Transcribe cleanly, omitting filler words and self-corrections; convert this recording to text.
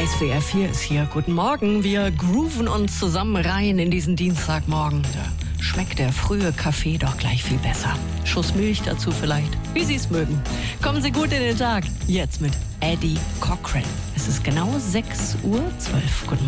SWR 4 ist hier. Guten Morgen. Wir grooven uns zusammen rein in diesen Dienstagmorgen. Da schmeckt der frühe Kaffee doch gleich viel besser. Schuss Milch dazu vielleicht, wie Sie es mögen. Kommen Sie gut in den Tag. Jetzt mit Eddie Cochran. Es ist genau 6:12 Uhr. Guten